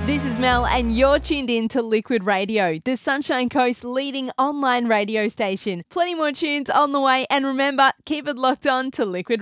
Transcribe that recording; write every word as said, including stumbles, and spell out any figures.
This is Mel and you're tuned in to Liquid Radio, the Sunshine Coast's leading online radio station. Plenty more tunes on the way, and remember, keep it locked on to Liquid